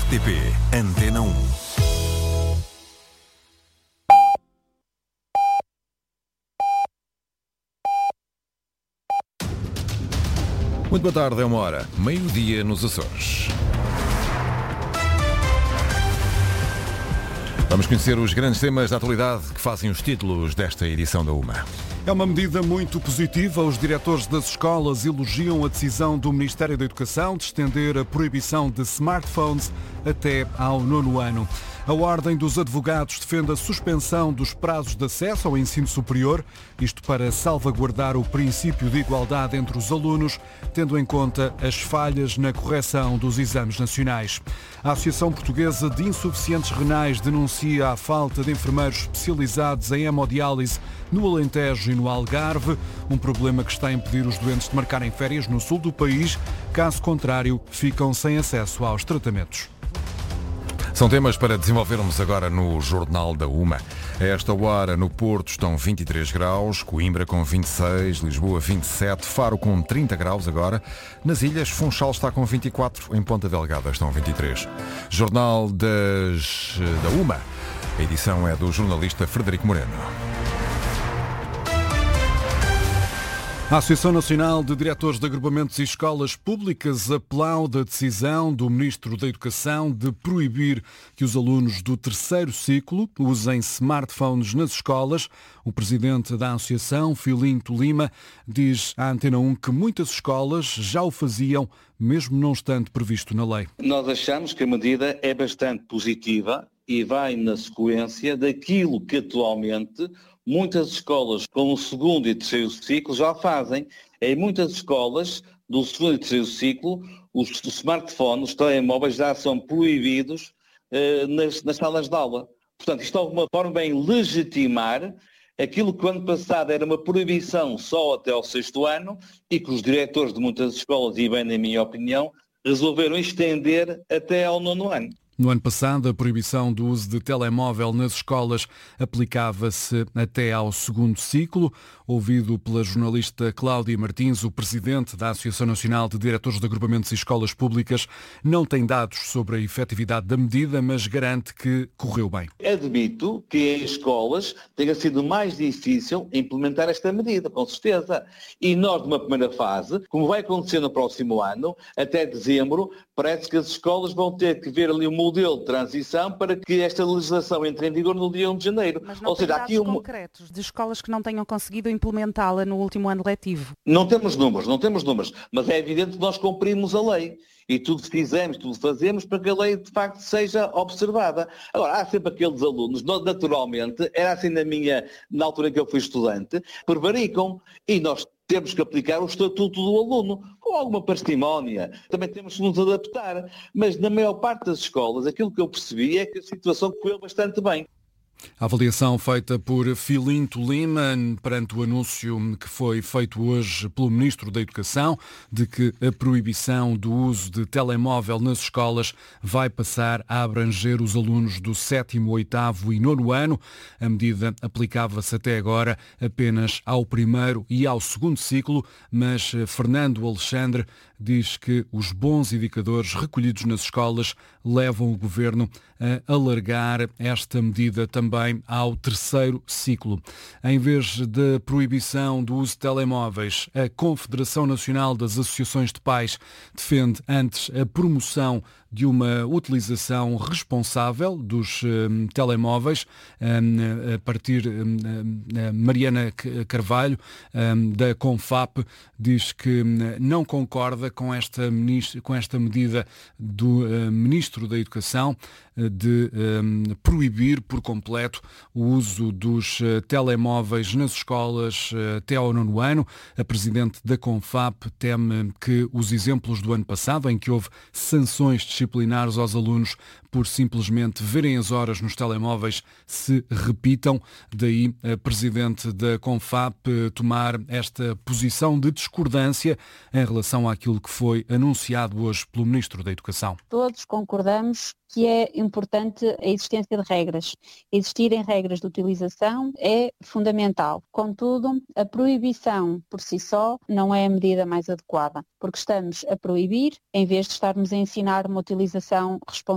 RTP Antena 1. Muito boa tarde, é uma hora. Meio-dia nos Açores. Vamos conhecer os grandes temas da atualidade que fazem os títulos desta edição da UMA. É uma medida muito positiva. Os diretores das escolas elogiam a decisão do Ministério da Educação de estender a proibição de smartphones até ao 9º ano. A Ordem dos Advogados defende a suspensão dos prazos de acesso ao ensino superior, isto para salvaguardar o princípio de igualdade entre os alunos, tendo em conta as falhas na correção dos exames nacionais. A Associação Portuguesa de Insuficientes Renais denuncia a falta de enfermeiros especializados em hemodiálise no Alentejo e no Algarve, um problema que está a impedir os doentes de marcarem férias no sul do país, caso contrário, ficam sem acesso aos tratamentos. São temas para desenvolvermos agora no Jornal da UMA. A esta hora, no Porto estão 23 graus, Coimbra com 26, Lisboa 27, Faro com 30 graus agora. Nas ilhas, Funchal está com 24, em Ponta Delgada estão 23. Jornal da UMA. A edição é do jornalista Frederico Moreno. A Associação Nacional de Diretores de Agrupamentos e Escolas Públicas aplaude a decisão do Ministro da Educação de proibir que os alunos do terceiro ciclo usem smartphones nas escolas. O presidente da Associação, Filinto Lima, diz à Antena 1 que muitas escolas já o faziam, mesmo não estando previsto na lei. Nós achamos que a medida é bastante positiva e vai na sequência daquilo que atualmente muitas escolas com o segundo e terceiro ciclo já fazem. Em muitas escolas do segundo e terceiro ciclo, os smartphones, os telemóveis já são proibidos nas salas de aula. Portanto, isto de alguma forma vem legitimar aquilo que o ano passado era uma proibição só até ao 6º ano e que os diretores de muitas escolas, e bem na minha opinião, resolveram estender até ao 9º ano. No ano passado, a proibição do uso de telemóvel nas escolas aplicava-se até ao 2º ciclo. Ouvido pela jornalista Cláudia Martins, o presidente da Associação Nacional de Diretores de Agrupamentos e Escolas Públicas não tem dados sobre a efetividade da medida, mas garante que correu bem. Admito que em escolas tenha sido mais difícil implementar esta medida, com certeza. E nós, numa primeira fase, como vai acontecer no próximo ano, até dezembro, parece que as escolas vão ter que ver ali um modelo de transição para que esta legislação entre em vigor no dia 1 de janeiro. Mas não tem dados concretos de escolas que não tenham conseguido implementá-la no último ano letivo? Não temos números, mas é evidente que nós cumprimos a lei e tudo fazemos para que a lei de facto seja observada. Agora, há sempre aqueles alunos, naturalmente, era assim na altura em que eu fui estudante, prevaricam e nós temos que aplicar o estatuto do aluno, com alguma parcimónia. Também temos que nos adaptar. Mas na maior parte das escolas, aquilo que eu percebi é que a situação correu bastante bem. A avaliação feita por Filinto Lima perante o anúncio que foi feito hoje pelo Ministro da Educação de que a proibição do uso de telemóvel nas escolas vai passar a abranger os alunos do 7º, 8º e 9º ano. A medida aplicava-se até agora apenas ao 1º e ao 2º ciclo, mas Fernando Alexandre diz que os bons indicadores recolhidos nas escolas levam o Governo a alargar esta medida também ao 3º ciclo. Em vez da proibição do uso de telemóveis, a Confederação Nacional das Associações de Pais defende antes a promoção de uma utilização responsável dos telemóveis. A partir Mariana Carvalho, da Confap, diz que não concorda com esta medida do Ministro da Educação de proibir por completo o uso dos telemóveis nas escolas até ao 9º ano. A Presidente da Confap teme que os exemplos do ano passado, em que houve sanções disciplinares aos alunos por simplesmente verem as horas nos telemóveis, se repitam. Daí a Presidente da Confap tomar esta posição de discordância em relação àquilo que foi anunciado hoje pelo Ministro da Educação. Todos concordamos que é importante a existência de regras. Existirem regras de utilização é fundamental. Contudo, a proibição por si só não é a medida mais adequada, porque estamos a proibir em vez de estarmos a ensinar uma utilização responsável